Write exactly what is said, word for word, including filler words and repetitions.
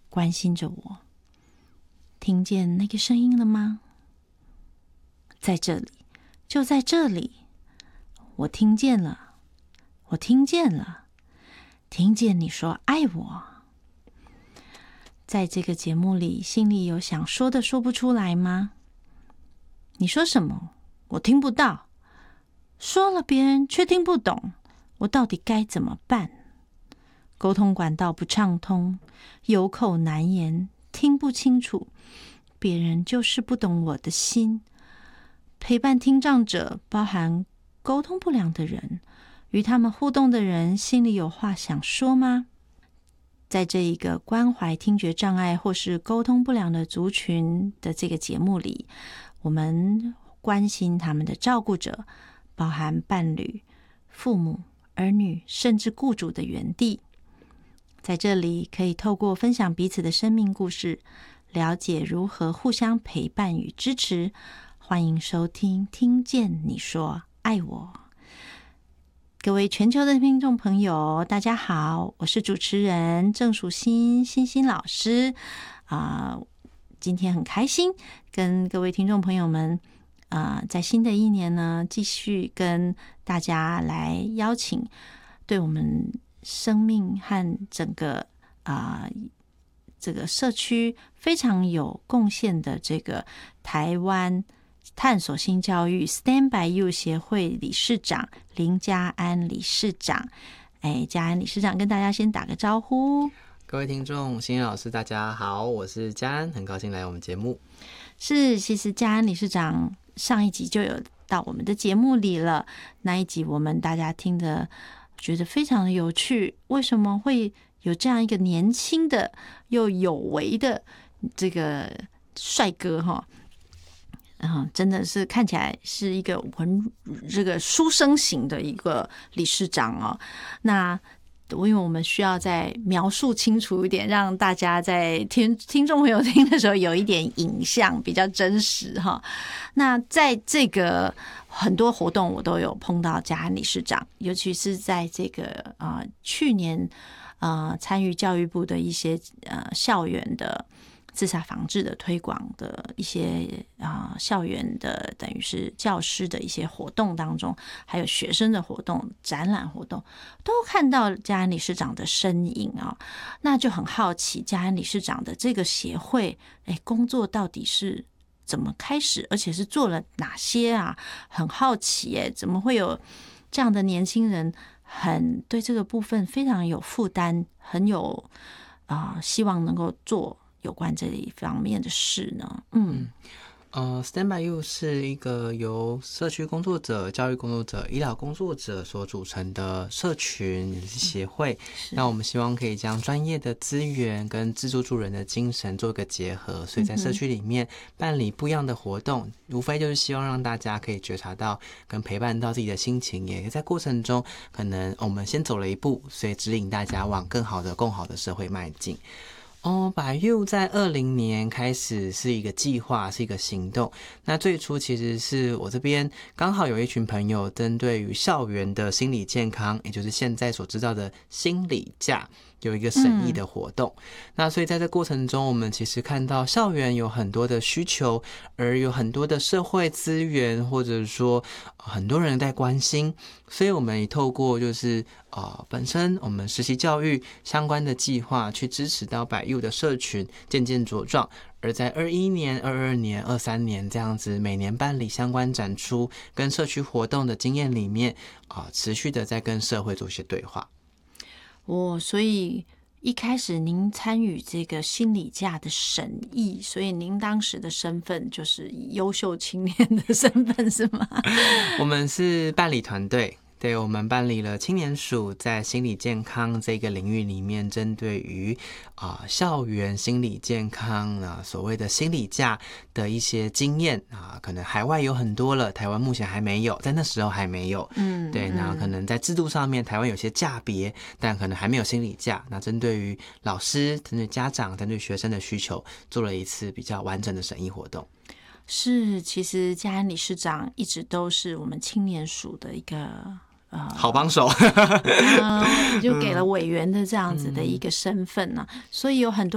关心着我。听见那个声音了吗？在这里，就在这里，我听见了，我听见了，听见你说爱我。在这个节目里，心里有想说的说不出来吗？你说什么？我听不到，说了别人却听不懂，我到底该怎么办？沟通管道不畅通，有口难言，听不清楚，别人就是不懂我的心。陪伴听障者包含沟通不良的人，与他们互动的人心里有话想说吗？在这一个关怀听觉障碍或是沟通不良的族群的这个节目里，我们关心他们的照顾者，包含伴侣、父母、儿女，甚至雇主的园地。在这里可以透过分享彼此的生命故事，了解如何互相陪伴与支持。欢迎收听听见你说爱我。各位全球的听众朋友，大家好，我是主持人郑淑欣，欣欣老师啊、呃。今天很开心跟各位听众朋友们啊、呃，在新的一年呢，继续跟大家来邀请对我们生命和整个啊、呃、这个社区非常有贡献的这个台湾探索性教育 Stand by You 协会理事长林嘉安理事长。哎，嘉安理事长跟大家先打个招呼。 各位听众，欣欣老师大家好，我是嘉安，很高兴来我们节目。 是，其实嘉安理事长上一集就有到我们的节目里了，那一集我们大家听的觉得非常的有趣，为什么会有这样一个年轻的又有为的这个帅哥哈？嗯，真的是看起来是一个文这个书生型的一个理事长哦。那因为我们需要再描述清楚一点，让大家在听听众朋友听的时候有一点影像，比较真实哈。那在这个很多活动我都有碰到嘉安理事长，尤其是在这个呃去年呃参与教育部的一些呃校园的自杀防治的推广的一些啊、呃、校园的等于是教师的一些活动当中，还有学生的活动、展览活动，都看到嘉安理事长的身影啊、哦。那就很好奇，嘉安理事长的这个协会，哎，工作到底是怎么开始，而且是做了哪些啊？很好奇哎，怎么会有这样的年轻人，很对这个部分非常有负担，很有啊、呃、希望能够做有关这一方面的事呢？嗯， 呃 ，Stand by You 是一个由社区工作者、教育工作者、医疗工作者所组成的社群也是协会。那我们希望可以将专业的资源跟自助助人的精神做一个结合，所以在社区里面办理不一样的活动，无非就是希望让大家可以觉察到跟陪伴到自己的心情，也在过程中可能我们先走了一步，所以指引大家往更好的、更好的社会迈进。哦，百 U 在二零年开始是一个计划，是一个行动。那最初其实是我这边刚好有一群朋友针对于校园的心理健康，也就是现在所知道的心理假，有一个审议的活动、嗯、那所以在这过程中，我们其实看到校园有很多的需求，而有很多的社会资源，或者说很多人在关心，所以我们也透过就是呃本身我们实习教育相关的计划去支持到百 U 的社群渐渐茁壮，而在二一年、二二年、二三年这样子每年办理相关展出跟社区活动的经验里面啊、呃，持续的在跟社会做一些对话。 哦，所以一开始您参与这个心理假的审议，所以您当时的身份就是以优秀青年的身份是吗？ 我们是办理团队，对，我们办理了青年署在心理健康这个领域里面，针对于啊、呃、校园心理健康啊所谓的心理假的一些经验啊，可能海外有很多了，台湾目前还没有，在那时候还没有，嗯，对，那可能在制度上面，台湾有些假别，但可能还没有心理假。那针对于老师、针对家长、针对学生的需求，做了一次比较完整的审议活动。 是，其实嘉安理事长一直都是我们青年署的一个呃好帮手， 呃，就给了委员的这样子的一个身份呢、啊，所以有很多